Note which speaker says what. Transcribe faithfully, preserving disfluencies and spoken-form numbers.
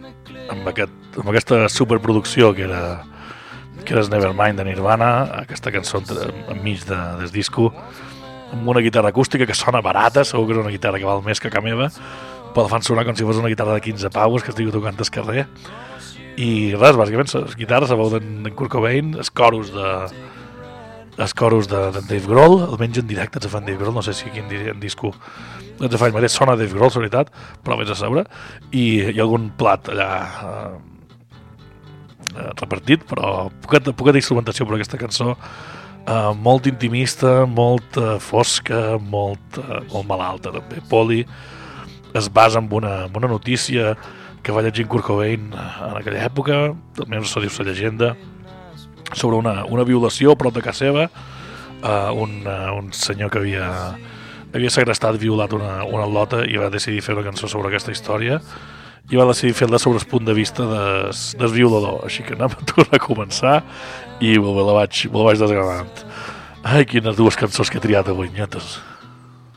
Speaker 1: amb, aquest, amb aquesta superproducció que era que era Nevermind de Nirvana, aquesta cançó enmig de, del disco, amb una guitarra acústica que sona barata, segur que és una guitarra que val més que cap meva, però la fan sonar com si fos una guitarra de quinze paus que estigui tocant al carrer. I res, bàsicament, les guitarres, la veu d'en Kurt Cobain, els coros de els coros de, de Dave Grohl, almenys en directe ens fan Dave Grohl, no sé si aquí en, en disco ens fa el mateix, sona Dave Grohl, la veritat, però vés a saber, i hi ha algun plat allà eh, eh, repartit, però poqueta, poqueta instrumentació per aquesta cançó, eh, molt intimista, molt eh, fosca, molt, eh, molt malalta també. Polly es basa en una, en una notícia que va llegir Kurt Cobain en aquella època, també se diu la llegenda, sobre una, una violació a prop de casa seva, uh, un, uh, un senyor que havia, havia segrestat i violat una, una lota i va decidir fer una cançó sobre aquesta història i va decidir fer-la sobre el punt de vista des, del violador, així que anem a tornar a començar i me la vaig, me la vaig desgranant. Ai, quines dues cançons que he triat avui, nyetes.